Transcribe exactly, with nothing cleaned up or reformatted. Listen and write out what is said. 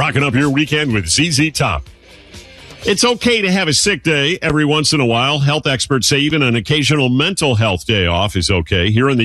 Rocking up your weekend with Z Z Top. It's okay to have a sick day every once in a while. Health experts say even an occasional mental health day off is okay. Here in the